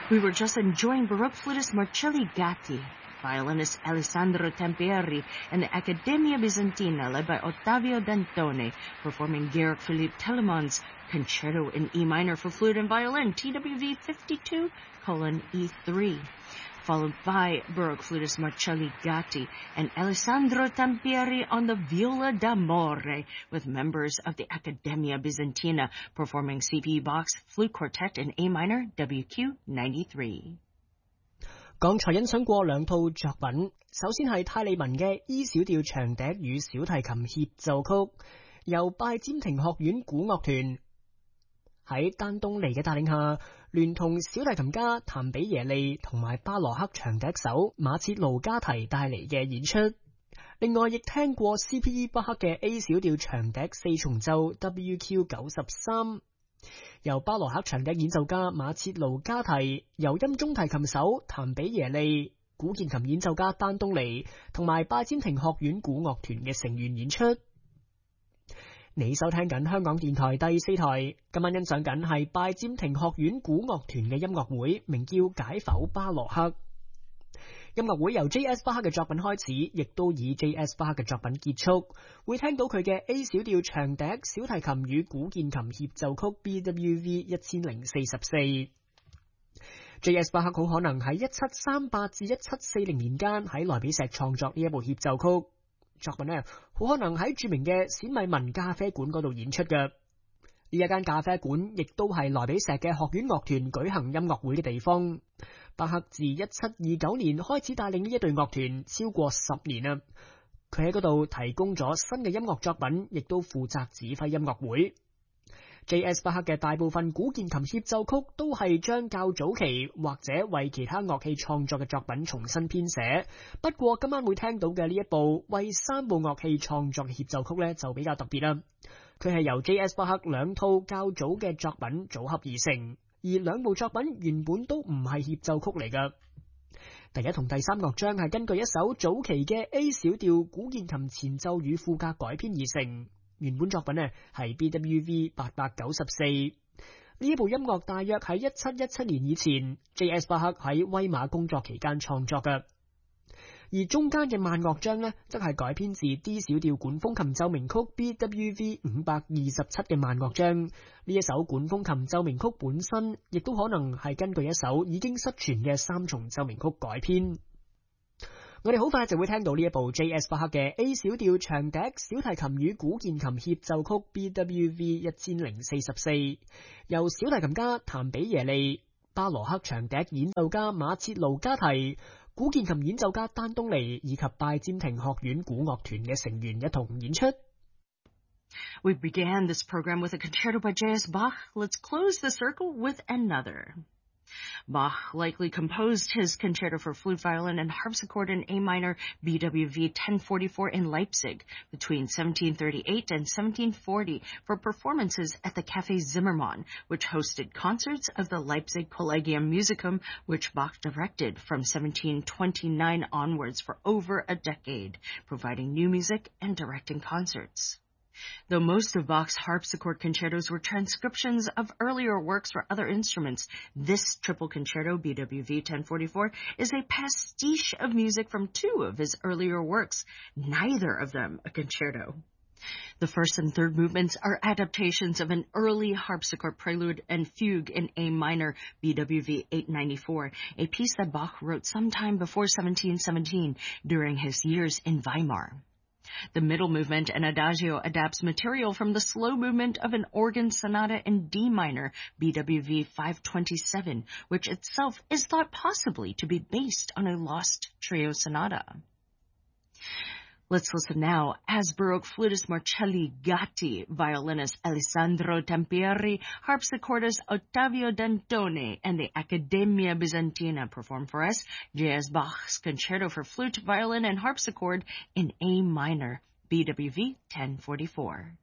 We were just enjoying Baroque flutist Marcelli Gatti, violinist Alessandro Tampieri, and the Accademia Bizantina led by Ottavio Dantone, performing Georg Philipp Telemann's Concerto in E minor for flute and violin, TWV 52:E3, followed by Baroque flutist Marcelli Gatti and Alessandro Tampieri on the Viola d'Amore, with members of the Accademia Bizantina performing C.P. Bach's Flute Quartet in A minor, WQ 93. 剛才欣賞過兩套作品，首先係泰利文嘅 E 小調長笛與小提琴協奏曲，由拜占庭學院古樂團喺丹東尼嘅帶領下，聯同小提琴家譚比耶利同埋巴洛克長笛手馬切盧加提帶嚟嘅演出。另外亦聽過 C.P.E. 巴克嘅 A 小調長笛四重奏 WQ 93，由巴洛克長笛演奏家馬切盧加提、由音中提琴手譚比耶利、古鍵琴演奏家丹東尼同埋拜占庭學院古樂團嘅成員演出。你收聽緊香港電台第4台，今晚欣賞緊係拜占庭學院古樂團嘅音樂會，名叫解剖巴洛克。音樂會由 J.S. 巴克嘅作品開始，亦都以 J.S. 巴克嘅作品結束，會聽到佢嘅 A 小調長笛、小提琴與古鍵琴協奏曲 BWV 1044。J.S. 巴克好可能喺1738至1740年間喺萊比錫創作呢一部協奏曲。作品呢，好可能喺著名嘅冼米文咖啡館嗰度演出嘅。呢一間咖啡館亦都係萊比錫嘅學院樂團舉行音樂會嘅地方。巴克自1729年開始帶領呢一隊樂團超過10年啦。佢喺嗰度提供咗新嘅音樂作品，亦都負責指揮音樂會。J.S. 巴克嘅大部分古鍵琴協奏曲都係將較早期或者為其他樂器創作嘅作品重新編寫，不過今晚會聽到嘅呢一部為3部樂器創作嘅協奏曲呢，就比較特別啦。佢係由 J.S. 巴克兩套較早嘅作品組合而成，而兩部作品原本都唔係協奏曲嚟㗎。第一同第三樂章係根據一首早期嘅 A 小調古鍵琴前奏與賦格改編而成。原本作品呢係 BWV 894，呢一部音樂大約喺1717年以前 J.S. 巴克喺威瑪工作期間創作嘅，而中間嘅慢樂章呢，則係改編自 D 小調管風琴奏鳴曲 BWV 527嘅慢樂章。呢一首管風琴奏鳴曲本身亦都可能係根據一首已經失傳嘅三重奏鳴曲改編。我哋好快就會聽到呢一部 J.S. 巴克嘅 A 小調長笛、小提琴與古鍵琴協奏曲 BWV 1044，由小提琴家譚比耶利、巴羅克長笛演奏家馬切盧加提、古鍵琴演奏家丹東尼以及拜占庭學院古樂團嘅成員一同演出。 We began this program with a concerto by J.S. Bach. Let's close the circle with another. Bach likely composed his concerto for flute, violin, and harpsichord in A minor, BWV 1044 in Leipzig between 1738 and 1740 for performances at the Café Zimmermann, which hosted concerts of the Leipzig Collegium Musicum, which Bach directed from 1729 onwards for over a decade, providing new music and directing concerts. Though most of Bach's harpsichord concertos were transcriptions of earlier works for other instruments, this triple concerto, BWV 1044, is a pastiche of music from two of his earlier works, neither of them a concerto. The first and third movements are adaptations of an early harpsichord prelude and fugue in A minor, BWV 894, a piece that Bach wrote sometime before 1717 during his years in Weimar. The middle movement and adagio adapts material from the slow movement of an organ sonata in D minor, BWV 527, which itself is thought possibly to be based on a lost trio sonata. Let's listen now as Baroque flutist Marcelli Gatti, violinist Alessandro Tampieri, harpsichordist Ottavio Dantone, and the Accademia Bizantina perform for us J.S. Bach's Concerto for Flute, Violin, and Harpsichord in A minor, BWV 1044.